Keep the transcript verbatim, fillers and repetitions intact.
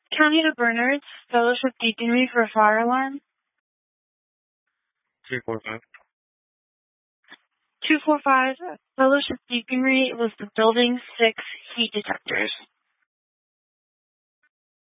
County of Bernards, Fellowship Deaconry for fire alarm. two four five. two four five, Fellowship Deaconry was the Building six heat detectors.